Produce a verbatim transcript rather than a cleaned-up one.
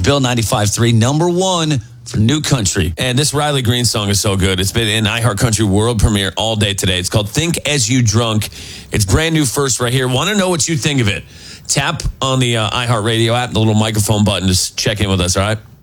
Bill ninety-five three, number one for New Country. And this Riley Green song is so good. It's been in iHeartCountry world premiere all day today. It's called Think As You Drunk. It's brand new first right here. Want to know what you think of it? Tap on the uh, iHeartRadio app, the little microphone button. Just check in with us, all right?